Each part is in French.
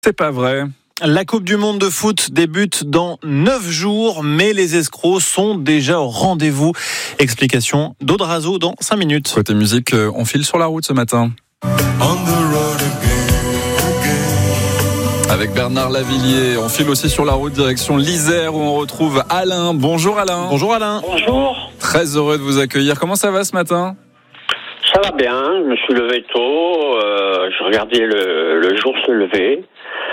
C'est pas vrai. La Coupe du Monde de foot débute dans 9 jours, mais les escrocs sont déjà au rendez-vous. Explication d'Aude Razo dans 5 minutes. Côté musique, on file sur la route ce matin. Avec Bernard Lavilliers, on file aussi sur la route direction l'Isère où on retrouve Alain. Bonjour Alain. Bonjour Alain. Bonjour. Très heureux de vous accueillir. Comment ça va ce matin ? Ça va bien, je me suis levé tôt, je regardais le jour se lever.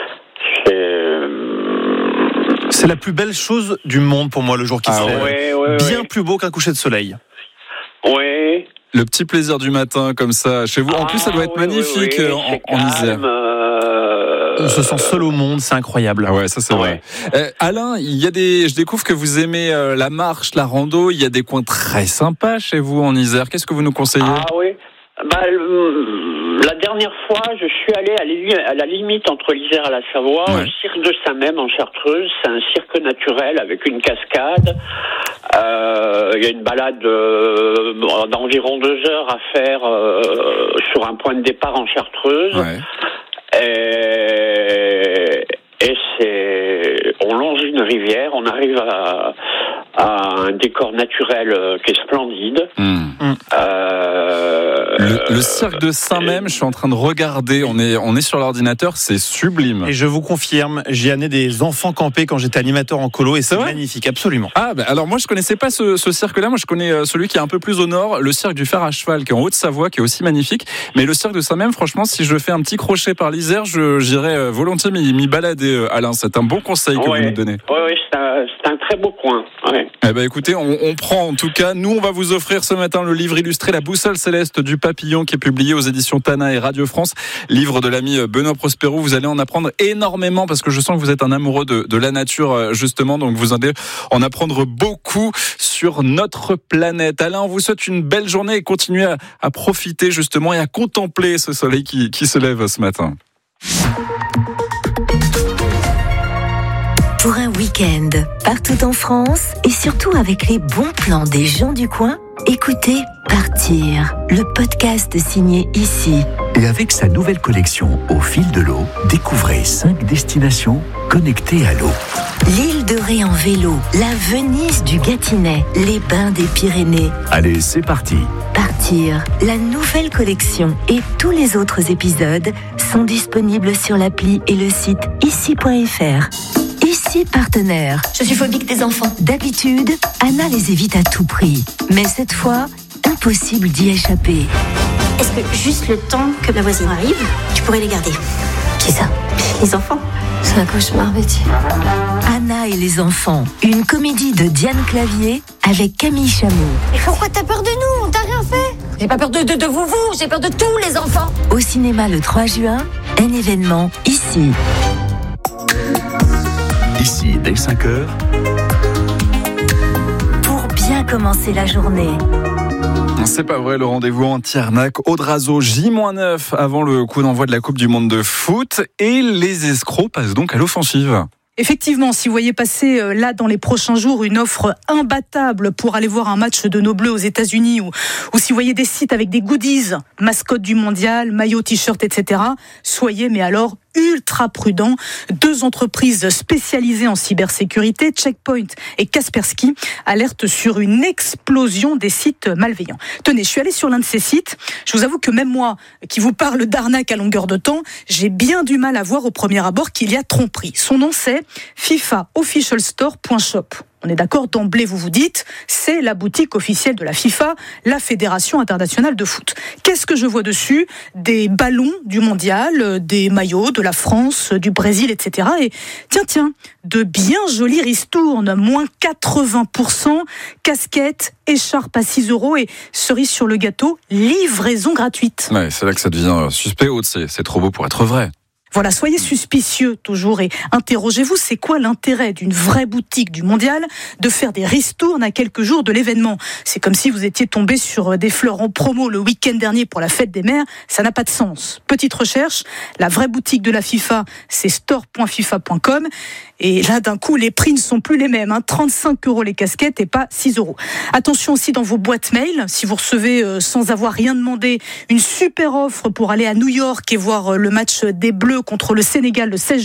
C'est la plus belle chose du monde pour moi, le jour qui se lève. Ouais, bien plus beau qu'un coucher de soleil. Oui. Le petit plaisir du matin comme ça chez vous. En plus, ça doit être magnifique en Isère. On se sent seul au monde, c'est incroyable. Ah ouais, ça c'est vrai. Alain, je découvre que vous aimez la marche, la rando. Il y a des coins très sympas chez vous en Isère. Qu'est-ce que vous nous conseillez ? Ah oui. La dernière fois, je suis allé à la limite entre l'Isère et la Savoie, au cirque de Saint-Même en Chartreuse. C'est un cirque naturel avec une cascade. Il y a une balade d'environ 2 heures à faire sur un point de départ en Chartreuse. Ouais. Et on longe une rivière, on arrive à un décor naturel qui est splendide. Le cirque de Saint-Même, je suis en train de regarder, on est sur l'ordinateur, c'est sublime. Et je vous confirme, j'ai amené des enfants camper quand j'étais animateur en colo et c'est magnifique, absolument. Ah, alors moi je connaissais pas ce cirque-là, moi je connais celui qui est un peu plus au nord, le cirque du fer à cheval qui est en Haute-Savoie, qui est aussi magnifique. Mais le cirque de Saint-Même, franchement, si je fais un petit crochet par l'Isère, j'irai volontiers m'y balader, Alain. C'est un bon conseil que vous nous donnez. Oui, c'est un très beau coin. Ouais. Eh ben écoutez, on prend en tout cas. Nous, on va vous offrir ce matin le livre illustré La boussole céleste du papillon qui est publié aux éditions Tana et Radio France. Livre de l'ami Benoît Prospero. Vous allez en apprendre énormément parce que je sens que vous êtes un amoureux de la nature justement. Donc vous allez en apprendre beaucoup sur notre planète. Alain, on vous souhaite une belle journée et continuez à profiter justement et à contempler ce soleil qui se lève ce matin. Pour un week-end partout en France et surtout avec les bons plans des gens du coin, écoutez Partir, le podcast signé Ici. Et avec sa nouvelle collection Au fil de l'eau, découvrez 5 destinations connectées à l'eau. L'île de Ré en vélo, la Venise du Gâtinais, les bains des Pyrénées. Allez, c'est parti. Partir, la nouvelle collection et tous les autres épisodes sont disponibles sur l'appli et le site ici.fr. Ici partenaire. Je suis phobique des enfants. D'habitude, Anna les évite à tout prix. Mais cette fois, impossible d'y échapper. Est-ce que juste le temps que ma voisine arrive, tu pourrais les garder ? Qui ça ? Les enfants. C'est un cauchemar, Betty. Anna et les enfants, une comédie de Diane Clavier avec Camille Chamou. Mais pourquoi t'as peur de nous ? On t'a rien fait ? J'ai pas peur de vous, j'ai peur de tous les enfants. Au cinéma le 3 juin, un événement ici. Ici, dès 5h. Pour bien commencer la journée. C'est pas vrai, le rendez-vous en Tiernac, Aude Razo, J-9 avant le coup d'envoi de la Coupe du Monde de foot. Et les escrocs passent donc à l'offensive. Effectivement, si vous voyez passer là dans les prochains jours une offre imbattable pour aller voir un match de nos Bleus aux États-Unis ou si vous voyez des sites avec des goodies, mascotte du mondial, maillot, t-shirt, etc., soyez mais alors ultra prudents. 2 entreprises spécialisées en cybersécurité, Checkpoint et Kaspersky, alertent sur une explosion des sites malveillants. Tenez, je suis allée sur l'un de ces sites. Je vous avoue que même moi, qui vous parle d'arnaque à longueur de temps, j'ai bien du mal à voir au premier abord qu'il y a tromperie. Son nom, c'est fifaofficialstore.shop. On est d'accord, d'emblée vous vous dites, c'est la boutique officielle de la FIFA, la Fédération internationale de foot. Qu'est-ce que je vois dessus ? Des ballons du mondial, des maillots de la France, du Brésil, etc. Et tiens, de bien jolis ristournes, moins 80%, casquettes, écharpes à 6 € et cerise sur le gâteau, livraison gratuite. Ouais, c'est là que ça devient suspect, Aude, c'est trop beau pour être vrai. Voilà, soyez suspicieux toujours et interrogez-vous, c'est quoi l'intérêt d'une vraie boutique du mondial de faire des ristournes à quelques jours de l'événement ? C'est comme si vous étiez tombé sur des fleurs en promo le week-end dernier pour la fête des mères, ça n'a pas de sens. Petite recherche, la vraie boutique de la FIFA, c'est store.fifa.com et là d'un coup les prix ne sont plus les mêmes, 35 € les casquettes et pas 6 €. Attention aussi dans vos boîtes mail, si vous recevez sans avoir rien demandé une super offre pour aller à New York et voir le match des Bleus contre le Sénégal le 16